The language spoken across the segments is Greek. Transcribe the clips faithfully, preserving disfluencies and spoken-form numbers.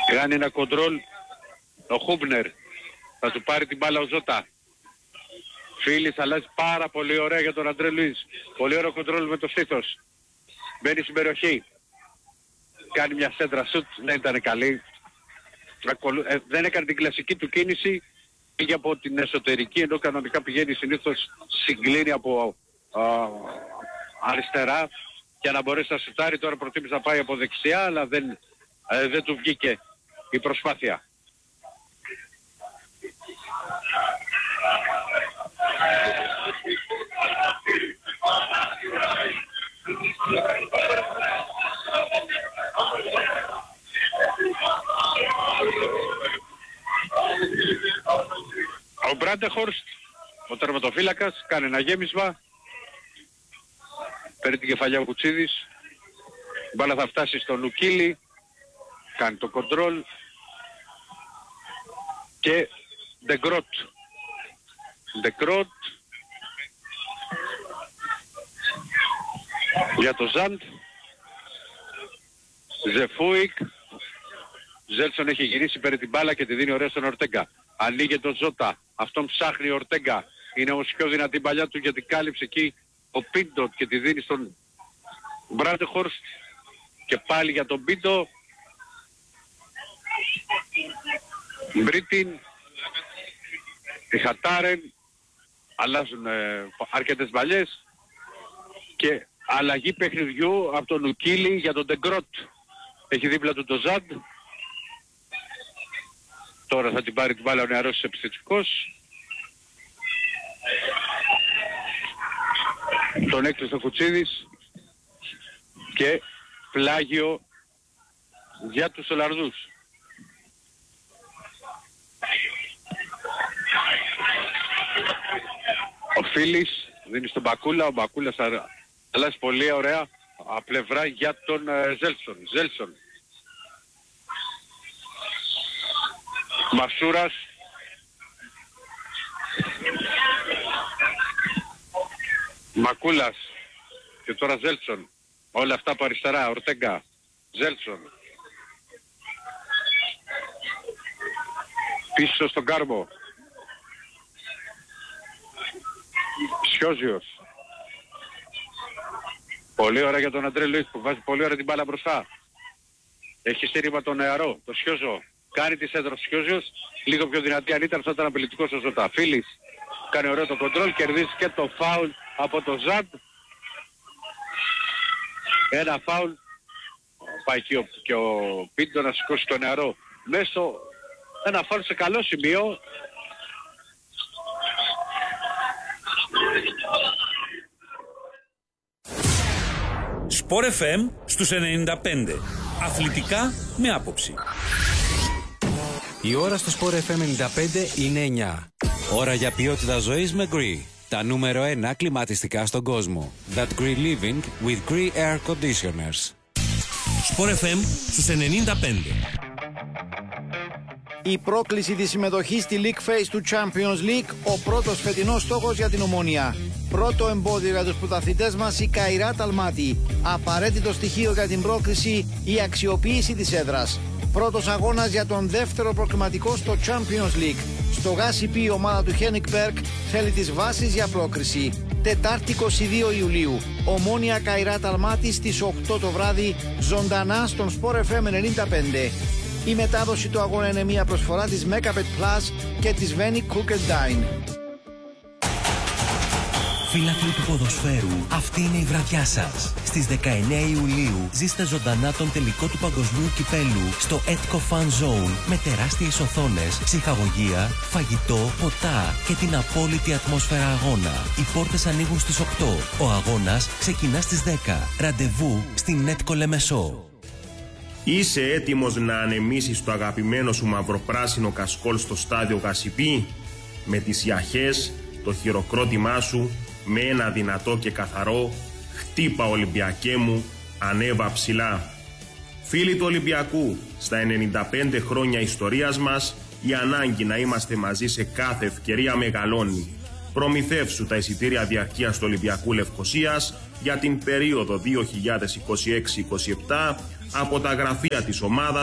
Κάνει ένα κοντρόλ ο Χούμπνερ. Θα του πάρει την μπάλα ο Ζώτα. Φίλης αλλάζει πάρα πολύ ωραία για τον Αντρέ Λουίς. Πολύ ωραίο κοντρόλ με το στήθος. Μπαίνει στην περιοχή. Κάνει μια σέντρα σουτ. Δεν ήταν καλή. Ε, δεν έκανε την κλασική του κίνηση. Πήγε από την εσωτερική, ενώ κανονικά πηγαίνει συνήθως συγκλίνει από α, αριστερά για να μπορέσει να σουτάρει. Τώρα προτίμησε να πάει από δεξιά, αλλά δεν, ε, δεν του βγήκε η προσπάθεια. Ο Μπράντεχορστ, ο τερματοφύλακας, κάνει ένα γέμισμα. Παίρνει την κεφαλιά ο Κουτσίδης. Η μπάλα θα φτάσει στο Νουκίλι. Κάνει το κοντρόλ. Και Ντεγκρότ. Ντεγκρότ. Για το Ζαντ. Ζεφούικ. Ζέλσον έχει γυρίσει, παίρνει την μπάλα και τη δίνει ωραία στον Ορτέγκα. Ανοίγει τον Ζώτα. Αυτόν ψάχνει ο Ορτέγκα. Είναι όμως πιο δυνατή παλιά του γιατί κάλυψε εκεί ο Πίντο και τη δίνει στον Μπράντεχορστ. Και πάλι για τον Πίντο. Μπρίτιν. Η Χατάρεν. Αλλάζουν ε, αρκετές μπαλιές. Και αλλαγή παιχνιδιού από τον Ουκίλι για τον Ντεγκρότ. Έχει δίπλα του το Ζαντ. Τώρα θα την πάρει την μπάλα ο νεαρός επιθετικός. Τον έκλεισε ο Κουτσίδης. Και πλάγιο για τους Ολλανδούς. Ο Φίλης δίνει στον Μπακούλα. Ο Μπακούλας αλλάζει πολύ ωραία πλευρά για τον uh, Ζέλσον. Ζέλσον. Μασούρας. Μακούλας. Και τώρα Ζέλσον. Όλα αυτά από αριστερά. Ορτέγκα. Ζέλσον. Πίσω στον Κάρμο. Σιόζιος. Πολύ ωραία για τον Αντρέ Λουίς που βάζει πολύ ωραία την μπάλα μπροστά. Έχει στήριγμα τον νεαρό, το Σιόζο. Κάνει τη σέντρα του Σιόζιος. Λίγο πιο δυνατή αν ήταν, θα ήταν απειλητικός ο Ζώτα. Φίλης κάνει ωραίο το κοντρόλ, κερδίζει και το φάουλ από το Ζαντ. Ένα φάουλ. Πάει εκεί ο, και ο Πίντο να σηκώσει το νεαρό. Μέσω ένα φάουλ σε καλό σημείο. Σπορ εφ εμ στους ενενήντα πέντε. Αθλητικά με άποψη. Η ώρα στο Σπορ εφ εμ ενενήντα πέντε είναι εννιά. Ώρα για ποιότητα ζωής με Gree. Τα νούμερο ένα κλιματιστικά στον κόσμο. That Gree Living with Gree Air Conditioners. Σπορ εφ εμ στους ενενήντα πέντε. Η πρόκληση της συμμετοχής στη League Phase του Champions League, ο πρώτος φετινός στόχος για την Ομόνοια. Πρώτο εμπόδιο για τους πρωταθλητές μας η Καϊράτ Αλμάτι. Απαραίτητο στοιχείο για την πρόκριση η αξιοποίηση της έδρας. Πρώτος αγώνας για τον δεύτερο προκριματικό στο Champions League. Στο ΓΑΣΥΠΗ η ομάδα του Χένικ Μπέρκ θέλει τις βάσεις για πρόκριση. Τετάρτη είκοσι δύο Ιουλίου. Ομόνοια Καϊράτ Αλμάτι στις οκτώ το βράδυ, ζωντανά στον Σπορ εφ εμ ενενήντα πέντε. Η μετάδοση του αγώνα είναι μια προσφορά της Megabet Plus και της Veni Cook and Dine. Φίλαθλοι του ποδοσφαίρου, αυτή είναι η βραδιά σας. Στις δεκαεννέα Ιουλίου ζήστε ζωντανά τον τελικό του Παγκοσμίου Κυπέλου στο Etco Fan Zone με τεράστιες οθόνες, ψυχαγωγία, φαγητό, ποτά και την απόλυτη ατμόσφαιρα αγώνα. Οι πόρτες ανοίγουν στις οκτώ. Ο αγώνας ξεκινά στις δέκα. Ραντεβού στην Etco Λεμεσό. Είσαι έτοιμος να ανεμίσεις το αγαπημένο σου μαυροπράσινο κασκόλ στο στάδιο ΓΑΣΥΠΗ? Με τις ιαχές, το χειροκρότημά σου, με ένα δυνατό και καθαρό «Χτύπα Ολυμπιακέ μου, ανέβα ψηλά». Φίλοι του Ολυμπιακού, στα ενενήντα πέντε χρόνια ιστορίας μας, η ανάγκη να είμαστε μαζί σε κάθε ευκαιρία μεγαλώνει. Προμηθεύσου τα εισιτήρια διαρκείας του Ολυμπιακού Λευκωσίας για την περίοδο δύο χιλιάδες είκοσι έξι είκοσι επτά από τα γραφεία της ομάδας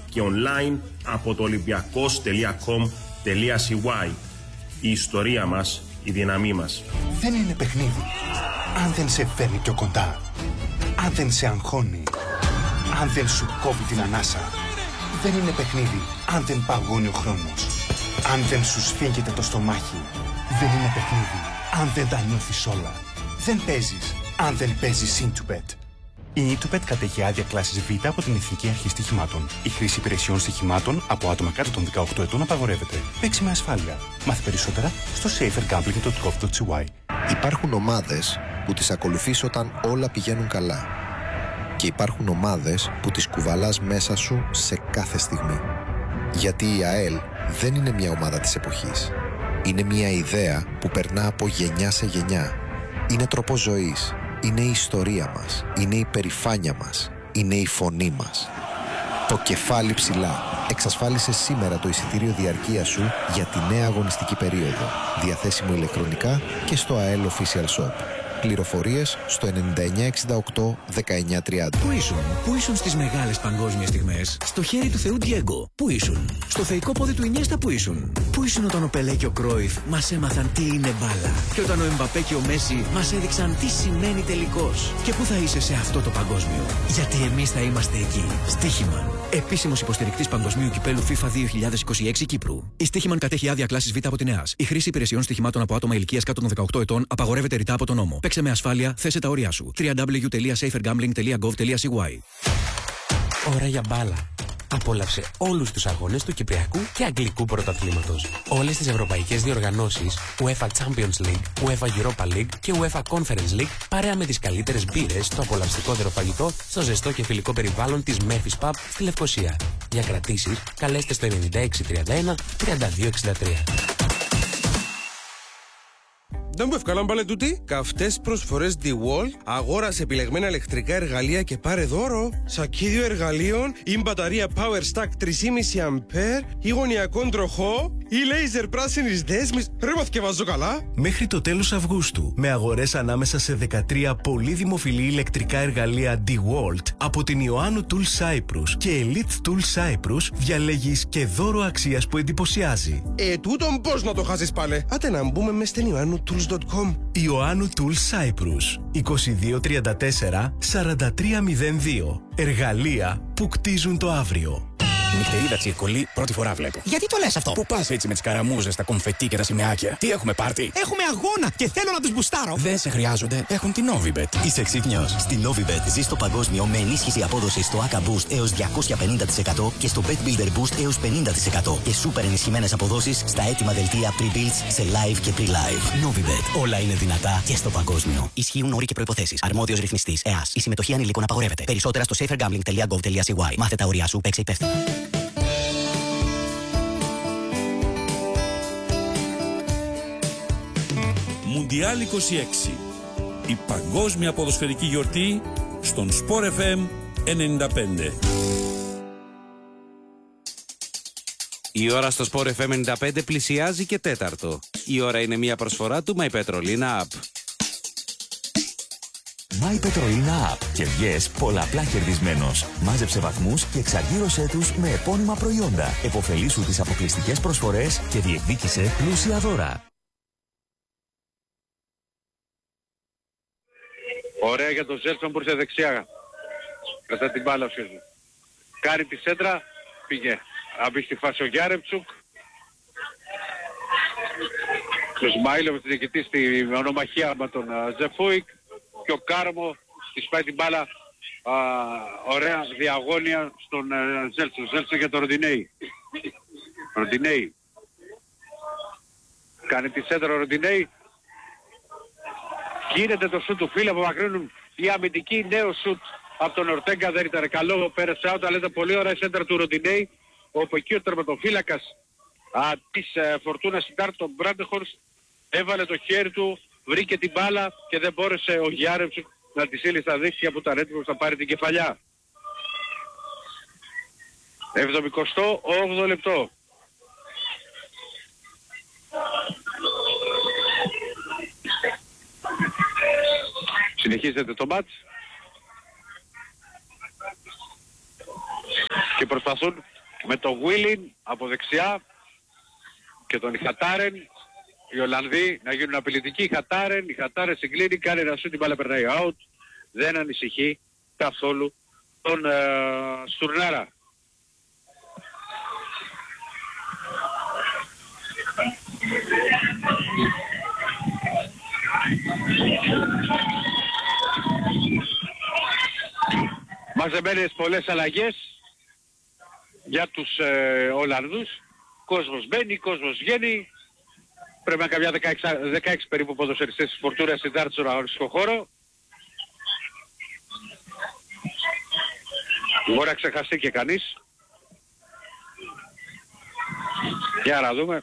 και online από το ολυμπιακός τελεία κομ τελεία σι γουάι. Η ιστορία μας, η δύναμή μας. Δεν είναι παιχνίδι αν δεν σε φέρνει πιο κοντά, αν δεν σε αγχώνει, αν δεν σου κόβει την ανάσα. Δεν είναι παιχνίδι αν δεν παγώνει ο χρόνος, αν δεν σου σφίγγεται το στομάχι. Δεν είναι παιχνίδι αν δεν τα νιώθεις όλα. Δεν παίζεις αν δεν παίζεις Intubet. Η Intubet κατέχει άδεια κλάσης Β από την Εθνική Αρχή Στοιχημάτων. Η χρήση υπηρεσιών στοιχημάτων από άτομα κάτω των δεκαοκτώ ετών απαγορεύεται. Παίξει με ασφάλεια. Μάθε περισσότερα στο safer gambling dot gov dot c y. Υπάρχουν ομάδες που τις ακολουθείς όταν όλα πηγαίνουν καλά. Και υπάρχουν ομάδες που τις κουβαλάς μέσα σου σε κάθε στιγμή. Γιατί η ΑΕΛ δεν είναι μια ομάδα της εποχής. Είναι μια ιδέα που περνά από γενιά σε γενιά. Είναι τρόπος ζωής. Είναι η ιστορία μας. Είναι η περηφάνεια μας. Είναι η φωνή μας. Το κεφάλι ψηλά. Εξασφάλισε σήμερα το εισιτήριο διαρκείας σου για τη νέα αγωνιστική περίοδο. Διαθέσιμο ηλεκτρονικά και στο ΑΕΛ Official Shop. Πληροφορίες στο ενενήντα εννιά εξήντα οκτώ δεκαεννιά τριάντα. Πού ήσουν, πού ήσουν στις μεγάλες παγκόσμιες στιγμές? Στο χέρι του Θεού Ντιέγκο. Πού ήσουν? Στο θεϊκό πόδι του Ινιέστα. Πού ήσουν? Πού ήσουν όταν ο Πελέ και ο Κρόιφ μας έμαθαν τι είναι μπάλα? Και όταν ο Εμπαπέ και ο Μέση μας έδειξαν τι σημαίνει τελικός? Και πού θα είσαι σε αυτό το παγκόσμιο? Γιατί εμείς θα είμαστε εκεί. Στίχημαν. Επίσημος υποστηρικτής Παγκοσμίου Κυπέλου FIFA δύο χιλιάδες είκοσι έξι Κύπρου. Η Στίχημαν κατέχει άδεια κλάσης Β από την ΕΑΣ. Η χρήση υπηρεσιών στοιχημάτων από άτομα ηλικίας κάτω των δεκαοκτώ ετών απαγορεύεται ρητά από τον νόμο. Παίξε με ασφάλεια, θέσε τα όρια σου. double-u double-u double-u τελεία safer gambling τελεία gov τελεία c y. Ώρα για μπάλα. Απόλαυσε όλους τους αγώνες του Κυπριακού και Αγγλικού Πρωταθλήματος. Όλες τις ευρωπαϊκές διοργανώσεις UEFA Champions League, UEFA Europa League και UEFA Conference League, παρέα με τις καλύτερες μπύρες στο απολαυστικότερο φαγητό στο ζεστό και φιλικό περιβάλλον της Memphis Pub στη Λευκοσία. Για κρατήσεις, καλέστε στο ενενήντα έξι τριάντα ένα τριάντα δύο εξήντα τρία. Δεν μου ευκάλαν πάλι τούτοι. Καυτές προσφορές DeWalt, αγόρασε επιλεγμένα ηλεκτρικά εργαλεία και πάρε δώρο. Σακίδιο εργαλείων ή μπαταρία Power Stack τρία κόμμα πέντε αμπέρ ή γωνιακόν τροχό ή λέιζερ πράσινης δέσμης. Ρε μαθηκευάζω καλά. Μέχρι το τέλος Αυγούστου, με αγορές ανάμεσα σε δεκατρία πολύ δημοφιλή ηλεκτρικά εργαλεία DeWalt από την Ιωάννου Tool Cyprus και Elite Tool Cyprus, διαλέγεις και δώρο αξίας που εντυπωσιάζει. Ε, τούτον πώς να το χάσεις πάλι? Άτε να μπούμε μες στην Ιωάννου Tools. Ιωάννου Tool Cyprus είκοσι δύο τριάντα τέσσερα σαράντα τρία μηδέν δύο. Εργαλεία που κτίζουν το αύριο. Νυχτερίδα τσιρκολί, πρώτη φορά βλέπω. Γιατί το λες αυτό? Πού πας έτσι με τις καραμούζες, τα κομφετί και τα σημαίακια? Τι έχουμε πάρτι? Έχουμε αγώνα και θέλω να τους μπουστάρω. Δεν σε χρειάζονται, έχουν την Novibet. Είσαι ξύπνιος? Στη Novibet ζεις στο παγκόσμιο με ενίσχυση απόδοσης στο έι έι κέι Boost έως διακόσια πενήντα τοις εκατό και στο Bet Builder Boost έως πενήντα τοις εκατό και σούπερ ενισχυμένες αποδόσεις στα έτοιμα δελτία pre-builds σε live και pre-live. Novibet. Όλα είναι δυνατά και στο παγκόσμιο. Ισχύουν όροι και προϋποθέσεις. Αρμόδιος ρυθμιστής ΕΑΣ. Η συμμετοχή ανηλίκων απαγορεύεται. Περισσότερα στο safer gambling τελεία gov τελεία c y. Μάθε τα όρια σου, παίξε υπεύθυνα. Μουντιάλ είκοσι έξι. Η παγκόσμια ποδοσφαιρική γιορτή στον Sport εφ εμ ενενήντα πέντε. Η ώρα στο Sport εφ εμ ενενήντα πέντε πλησιάζει και τέταρτο. Η ώρα είναι μια προσφορά του My Petrolina App. My Petrolina App και βγες πολλαπλά κερδισμένος. Μάζεψε βαθμούς και εξαργύρωσέ τους με επώνυμα προϊόντα. Εποφελήσου τις αποκλειστικές προσφορές και διεκδίκησε πλούσια δώρα. Ωραία για τον Ζέλσον που ήρθε δεξιά. Κατά την μπάλα σου. Κάνει τη σέντρα, πήγε. Αν μπει στη φάση ο Γιάρεμτσουκ. Ο Σμάιλοβ διοικητή στη ονομαχία με τον Ζεφούικ. Και ο Κάρμο τη σπάει την μπάλα. Α, ωραία διαγώνια στον Ζέλσον. Ζέλσον για τον Ροντινέη. Ροντινέη. Κάνει τη σέντρα ο Ροντινέη. Γίνεται το σουτ του φίλου, απομακρύνουν οι αμυντικοί, νέο σουτ από τον Ορτέγκα, δεν ήταν καλό, πέρασε out, αλλά ήταν πολύ ωραία η σέντρα του Ροντινέη, όπου εκεί ο τερματοφύλακας α, της ε, Φορτούνας Σιντάρ, τον Μπράντεχορς, έβαλε το χέρι του, βρήκε την μπάλα και δεν μπόρεσε ο Γιάρεμτσουκ να τη στείλει στα δίχτυα που ήταν έτοιμος να πάρει την κεφαλιά. εβδομηκοστό όγδοο λεπτό. Συνεχίζεται το μάτς και προσπαθούν με τον Βίλιν από δεξιά και τον Ιχατάρεν. Οι Ολλανδοί να γίνουν απειλητικοί. Η Χατάρεν, η Χατάρεν συγκλίνει, κάνει ένα σου, την μπάλα περνάει out. Δεν ανησυχεί καθόλου τον ε, Στουρνάρα. Μαζεμένες πολλές αλλαγές για τους ε, Ολλανδούς. Κόσμος μπαίνει, κόσμος βγαίνει. Πρέπει να καμιά δεκαέξι, δεκαέξι περίπου ποδοσφαιριστές της Φορτούνας συντάρτης στον αγωνιστικό χώρο. Μπορεί να ξεχαστεί και κανείς. Για να δούμε.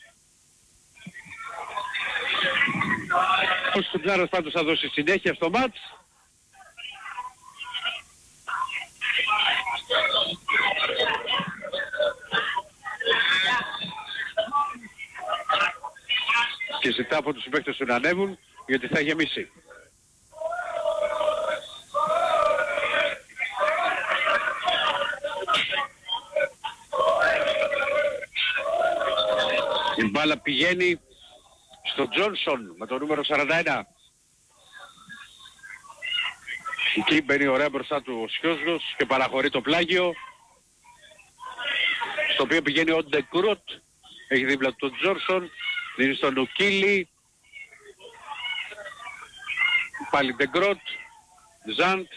Ο Στουτζάρας πάντως θα δώσει συνέχεια στο μάτς. Και ζητά από τους συμπαίκτες του να ανέβουν γιατί θα γεμίσει. Η μπάλα πηγαίνει στον Τζόνσον με το νούμερο σαράντα ένα. Εκεί μπαίνει ωραία μπροστά του ο Σιώσγος και παραχωρεί το πλάγιο, στο οποίο πηγαίνει ο Ντεκρούτ, έχει δίπλα του τον Τζόνσον, δίνει στον Ουκίλι, πάλι Ντεκρούτ, Ζαντ,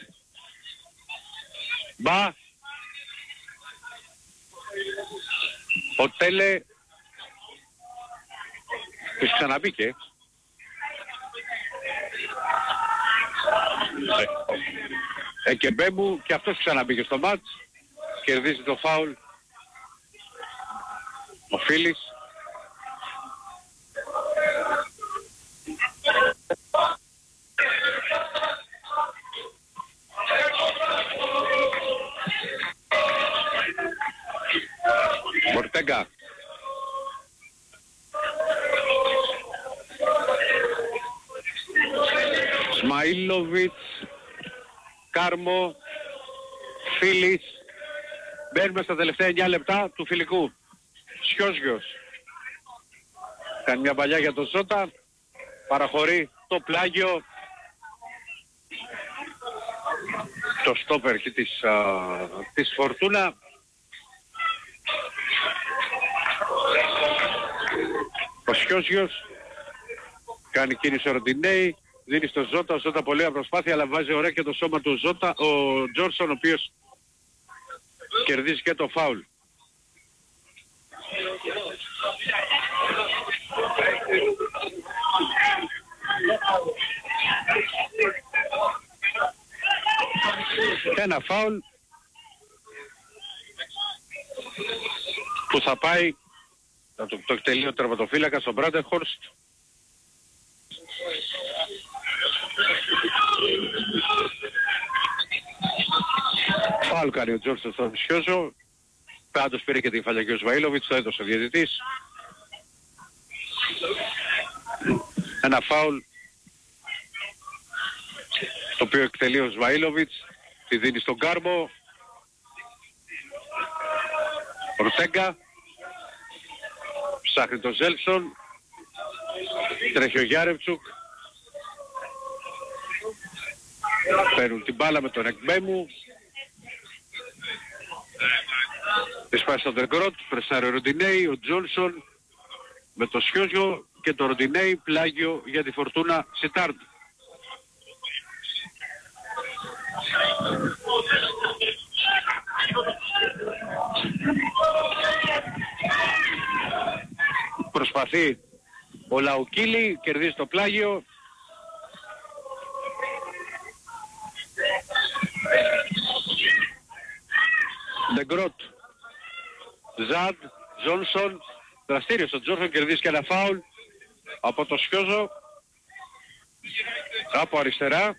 Μπα, ο Τέλε, που ξαναμπήκε. Ε, και Μπέμπου και αυτός ξαναμπήκε στο μάτς. Κερδίζει το φάουλ ο Φίλης. Μορτέγκα. Σμαΐλοβιτς, Κάρμο, Φίλης. Μπαίνουμε στα τελευταία εννιά λεπτά του φιλικού. Σιώσγιος. Κάνει μια παλιά για τον Ζώτα. Παραχωρεί το πλάγιο. Το στόπερ της, α, της Φορτούνα. Ο Σιώσγιος κάνει κίνηση ο Ροντινέη. Δίνει στο Ζώτα, ο Ζώτα πολύ προσπάθεια, αλλά βάζει ωραία και το σώμα του Ζώτα, ο Τζόρσον, ο οποίος κερδίζει και το φάουλ. Ένα φάουλ που θα πάει, θα το, το εκτελεί ο τερματοφύλακας, ο Μπράντεχορστ. Φάουλ κάνει ο Τζόρσον στον Σιώσο. Πάντως πήρε και την φαλιακή ο Σβαΐλοβιτς, το έδωσε ο διαιτητής. Ένα φάουλ το οποίο εκτελεί ο Σβαΐλοβιτς, τη δίνει στον Κάρμο. Ορτέγκα ψάχνει τον Ζέλσον, τρέχει ο Γιάρεμτσουκ, παίρνουν την μπάλα με τον Εκμπέμου, της πάει στον Ντεκρούτ, πρεσάρει ο Ροντινέη, ο Τζόνσον με το Σιώσγιο και το Ροντινέη, πλάγιο για τη Φορτούνα Σιτάρντ. Προσπαθεί ο Λαουκίλη, κερδίζει το πλάγιο. Ντεκρούτ, Ζαντ, Τζόνσον, δραστήριος ο Τζόνσον, κερδίζει και ένα φάουλ από το Σιώζο από αριστερά.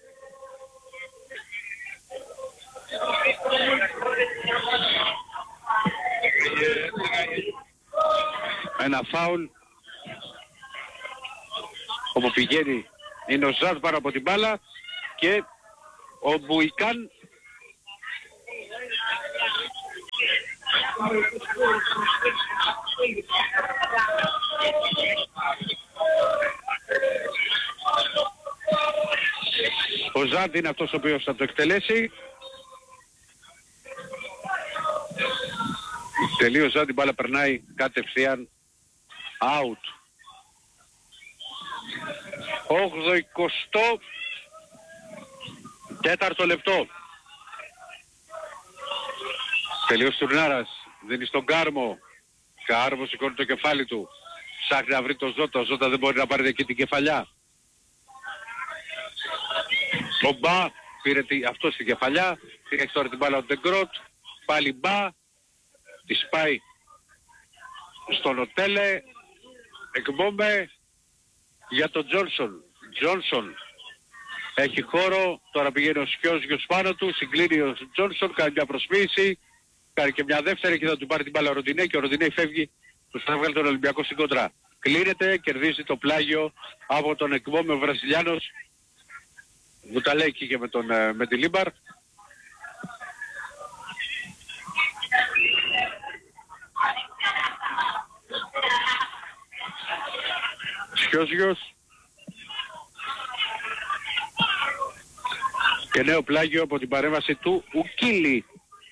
Ένα φάουλ όπου πηγαίνει είναι ο Ζαντ πάνω από την μπάλα και ο Μπουικάν Ο Ζάντι είναι αυτός ο οποίος θα το εκτελέσει. Τελείω ο Ζάντι, μπάλα περνάει κατευθείαν out. όγδοο είκοσι, τέταρτο λεπτό. Τελείως Τουρνάρας, δίνει στον Κάρμο. Κάρμο σηκώνει το κεφάλι του. Ψάχνει να βρει το Ζώτα, ο Ζώτα δεν μπορεί να πάρει εκεί την κεφαλιά. Ο Μπα πήρε τη, αυτό στην κεφαλιά, έχει τώρα την μπάλα ο Ντεγκρότ, πάλι Μπα, τη σπάει στον Οτέλε, εκμόμε για τον Τζόνσον. Τζόνσον έχει χώρο, τώρα πηγαίνει ο Σιώζιος πάνω του, συγκλίνει ο Τζόνσον, κάνει μια προσποίηση, κάνει και μια δεύτερη και θα του πάρει την μπάλα ο Ροντινέ και ο Ροντινέ φεύγει, του θα βγάλει τον Ολυμπιακό στην κόντρα. Κλείνεται, κερδίζει το πλάγιο από τον εκμόμε ο Βραζιλιάνος. Μου τα λέει εκεί και με, τον, με τη Λίμπαρ. Σιώζιος. Και νέο πλάγιο από την παρέμβαση του Ουκίλη.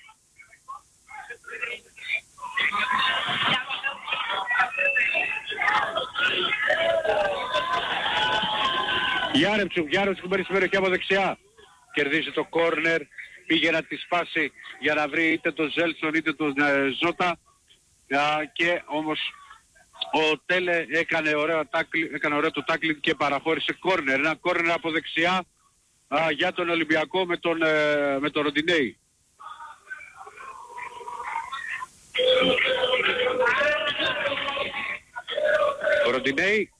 Γιάρεμτσουκ, Γιάρεμτσουκ μπαίνει στην περιοχή από δεξιά. Κερδίζει το κόρνερ, πήγε να τη σπάσει για να βρει είτε τον Ζέλσον είτε τον ε, Ζώτα. Α, και όμως ο Τέλε έκανε ωραίο, τάκλι, έκανε ωραίο το τάκλιν και παραχώρησε κόρνερ. Ένα κόρνερ από δεξιά α, για τον Ολυμπιακό με τον, ε, με τον Ροντινέη. Ο Ροντινέη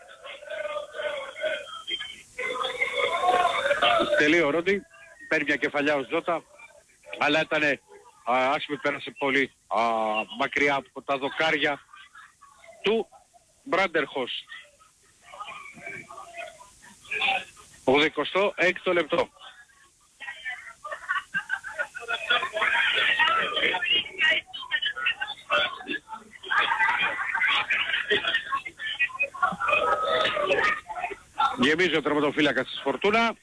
τελείω ο Ρόντι, παίρνει μια κεφαλιά ο Ζώτα, αλλά ήτανε άσχημη, πέρασε πολύ α, μακριά από τα δοκάρια του Μπράντερχος. ογδοηκοστό έκτο λεπτό. Γεμίζει ο τερματοφύλακας της Φορτούνα.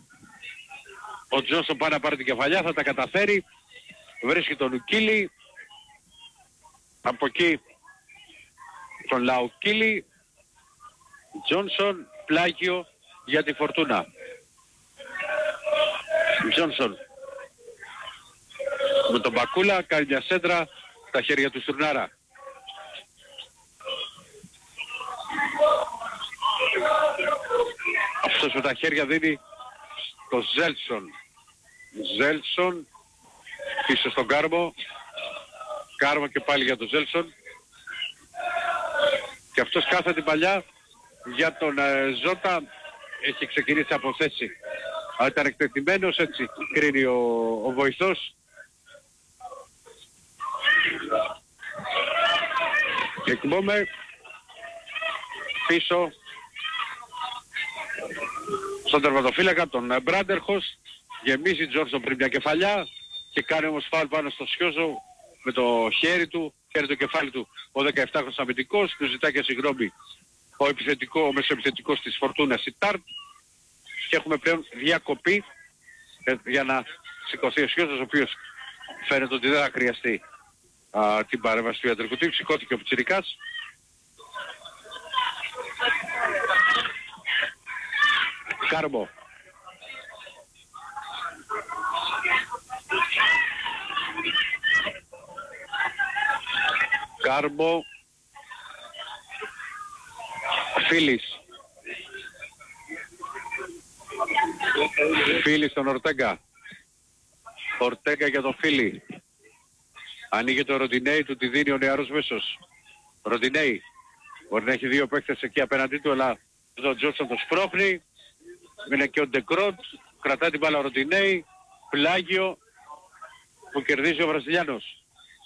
Ο Τζόνσον πάει να πάρει την κεφαλιά, θα τα καταφέρει. Βρίσκει τον Ουκίλη. Από εκεί τον Λαουκίλη. Τζόνσον, πλάγιο για τη Φορτούνα. Τζόνσον με τον Μπακούλα κάνει μια σέντρα στα χέρια του Στουρνάρα. Αυτός με τα χέρια δίνει το Ζέλσον. Ζέλσον πίσω στον Κάρμο. Κάρμο και πάλι για τον Ζέλσον. Και αυτός κάθε την παλιά για τον ε, Ζώτα έχει ξεκινήσει από θέση. Αλλά ήταν εκτεθειμένος, έτσι κρίνει ο, ο βοηθός. Και εκμόμε πίσω στον τερματοφύλακα τον Μπράντερχος. Γεμίζει Τζόνσον πριν μια κεφαλιά και κάνει όμως φάουλ πάνω στο Σιώζο με το χέρι του, χέρι το κεφάλι του ο δεκαεφτάχρονος αμυντικός. Του ζητάει και συγγνώμη ο επιθετικό, ο μεσοεπιθετικός της Φορτούνας η Τάρτ. Και έχουμε πλέον διακοπή ε, για να σηκωθεί ο Σιώζος, ο οποίος φαίνεται ότι δεν θα χρειαστεί α, την παρέμβαση του ιατρικού τύπου. Σηκώθηκε ο Πιτσιρικάς. Κάρμο. Κάρμο. Φίλης. Φίλης στον Ορτέγκα. Ορτέγκα για τον Φίλη. Ανοίγει το Ροντινέι, του τη δίνει ο νεαρός μέσος. Ροντινέι. Μπορεί να έχει δύο παίκτες εκεί απέναντί του, αλλά εδώ ο Τζόνσον το σπρώχνει. Είναι και ο Ντεκρότ. Κρατάει την μπάλα ο Ροντινέι. Πλάγιο που κερδίζει ο Βραζιλιάνος.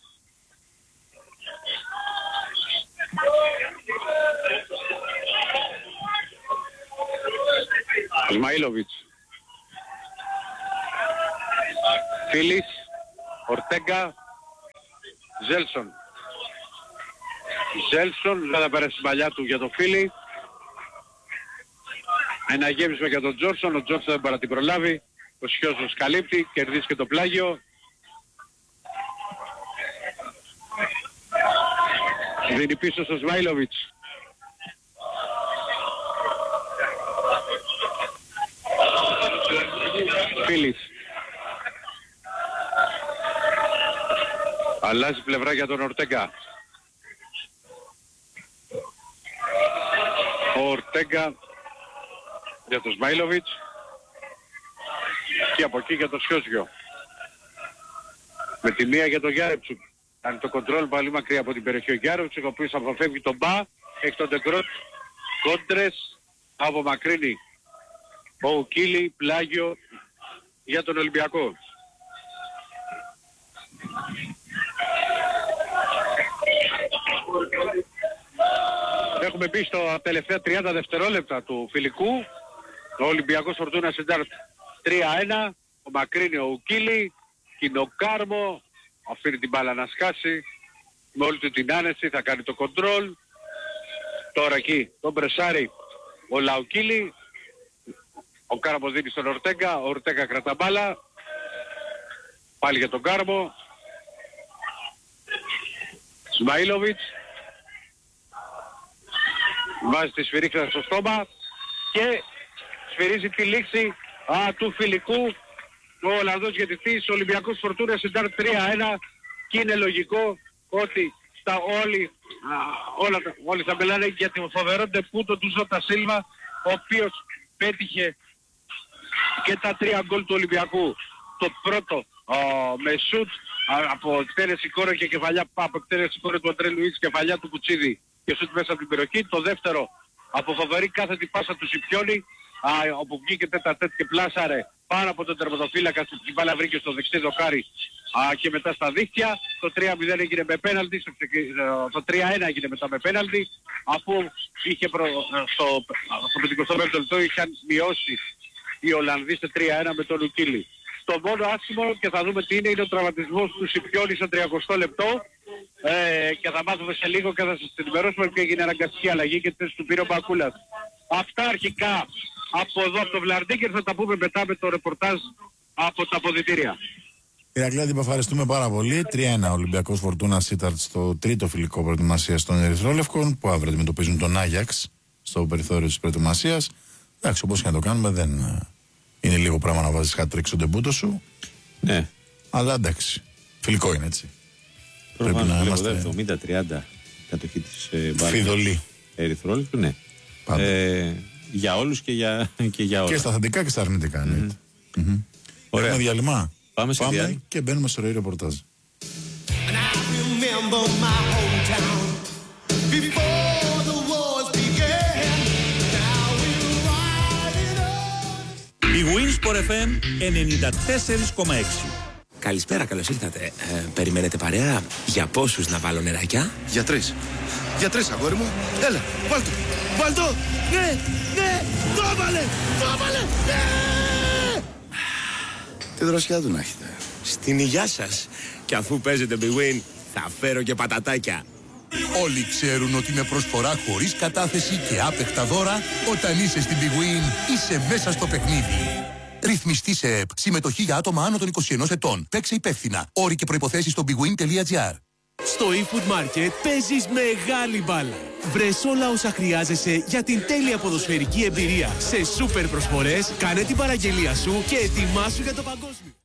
Ισμαήλοβιτς. Φίλης. Ορτέγκα. Ζέλσον. Ζέλσον δεν θα πέρασε την παλιά του για το Φίλι. Ένα γέμισμα για τον Τζόρσον, ο Τζόρσον δεν μπορεί να την προλάβει. Ο Σιώσος καλύπτει, κερδίζει και το πλάγιο. Δίνει πίσω στο Σμάιλοβιτς. Φίλης. Αλλάζει πλευρά για τον Ορτέγκα. Ο Ορτέγκα για τον Σμάιλοβιτς και από εκεί για τον Σιώσγιο. Με τη μία για τον Γιάρεψουκ. Κάνει το κοντρόλ πάλι μακριά από την περιοχή ο Γιάρεψουκ, ο οποίος αποφεύγει τον Μπα, έχει τον Ντεκρότ, κόντρες, απομακρύνει ο Ουκίλη, πλάγιο για τον Ολυμπιακό. Έχουμε μπει στο τελευταία τριάντα δευτερόλεπτα του φιλικού. Ο Ολυμπιακός Φορτούνα Σεντάρτ τρία ένα. Ο μακρύνει ο Ουκίλη, Κινοκάρμο, αφήνει την μπάλα να σκάσει. Με όλη του την άνεση θα κάνει το κοντρόλ. Τώρα εκεί τον πρεσάρει ο Λαουκίλη. Ο Κάρμο δίνει στον Ορτέγκα. Ο Ορτέγκα κρατά μπάλα. Πάλι για τον Κάρμο. Σμάιλοβιτς. Βάζει τη σφυρίχτα στο στόμα και σφυρίζει τη λήξη α, του φιλικού. Ο Ολλανδός διαιτητής, ο Ολυμπιακός Φορτούνα Σεντάρτ τρία ένα, και είναι λογικό ότι στα όλοι, α, όλα, όλοι θα μιλάνε για την φοβερό ντεπούτο του Ζώτα Σίλβα, ο οποίος πέτυχε και τα τρία γκολ του Ολυμπιακού. Το πρώτο α, με σουτ από εκτέλεση κόρη και κεφαλιά, από εκτέλεση κόρη του Αντρέ Λουίς, κεφαλιά του Κουτσίδη και σουτ μέσα από την περιοχή. Το δεύτερο από φοβερή κάθετη πάσα του Σιπιώνη, α, όπου βγήκε τέτα τέτ και πλάσαρε πάνω από τον τερματοφύλακα, την μπάλα βρήκε στο δεξί δοκάρι α, και μετά στα δίχτυα. Το τρία μηδέν έγινε με πέναλτι, στο, το τρία ένα έγινε μετά με πέναλτι, αφού είχε προ, στο, στο πενηκοστό πέμπτο λεπτό είχαν μειώσει οι Ολλανδοί σε τρία ένα με τον Λουκίλη. Το μόνο άσχημο, και θα δούμε τι είναι, είναι ο τραυματισμός του Σιπιώνη στο τριακοστό λεπτό, ε, και θα μάθουμε σε λίγο και θα σας ενημερώσουμε και έγινε αναγκαστική αλλαγή και θέση του πήρε ο Μπακούλας. Αυτά αρχικά από εδώ από το Βλαρντίκερ, θα τα πούμε μετά με το ρεπορτάζ από τα αποδυτήρια. Ηρακλή, την ευχαριστούμε πάρα πολύ. τρία ένα Ολυμπιακός Φορτούνα Σίταρτ στο τρίτο φιλικό προετοιμασίας των Ερυθρόλευκων, που αύριο αντιμετωπίζουν τον Άγιαξ στο περιθώριο της προετοιμασίας. Εντάξει, όπως και να το κάνουμε, δεν είναι λίγο πράγμα να βάζεις hat-trick στον τεμπούτο σου. Ναι. Αλλά εντάξει, φιλικό είναι, έτσι. Πρέπει να είμαστε εβδομήντα τριάντα κατοχή της ε, Φιδωλή Ερυθρόλευκου, ναι. Ε, για όλους και για, και για όλα. Και στα θετικά και στα αρνητικά. Mm-hmm. Mm-hmm. Ωραία. Έχουμε διαλυμά. Πάμε, σε Πάμε διάλυμα και μπαίνουμε στο ροή ρεπορτάζ. Η Winsport εφ εμ ενενήντα τέσσερα κόμμα έξι. Καλησπέρα, καλώς ήρθατε. Ε, περιμένετε παρέα? Για πόσους να βάλω νεράκια? Για τρεις. Για τρεις, αγόρι μου. Έλα, βάλ' το. Βάλ' το. Ναι, ναι, το έβαλε, το έβαλε, ναι. Τι δροσιά του να έχετε. Στην υγειά σας. Και αφού παίζετε Big Win, θα φέρω και πατατάκια. Όλοι ξέρουν ότι με προσφορά χωρίς κατάθεση και άπεχτα δώρα, όταν είσαι στην Big Win, είσαι μέσα στο παιχνίδι. Ρυθμιστή σε ΕΠ. Συμμετοχή για άτομα άνω των είκοσι ενός ετών. Παίξε υπεύθυνα. Όροι και προϋποθέσεις στο bigwin τελεία gr. Στο eFood Market παίζεις μεγάλη μπάλα. Βρες όλα όσα χρειάζεσαι για την τέλεια ποδοσφαιρική εμπειρία. Σε σούπερ προσφορές, κάνε την παραγγελία σου και ετοιμάσου για το παγκόσμιο.